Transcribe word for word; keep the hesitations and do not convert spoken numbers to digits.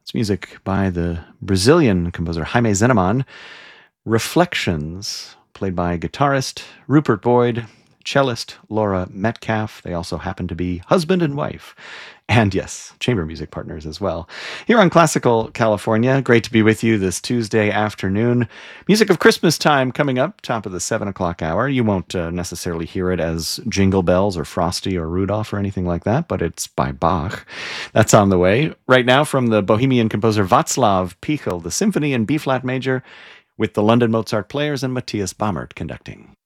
It's music by the Brazilian composer Jaime Zeneman. Reflections, played by guitarist Rupert Boyd, cellist Laura Metcalf. They also happen to be husband and wife. And yes, chamber music partners as well. Here on Classical California, great to be with you this Tuesday afternoon. Music of Christmas time coming up, top of the seven o'clock hour. You won't uh, necessarily hear it as Jingle Bells or Frosty or Rudolph or anything like that, but it's by Bach. That's on the way. Right now from the Bohemian composer Václav Pichel, the Symphony in B-flat major, with the London Mozart Players and Matthias Baumert conducting.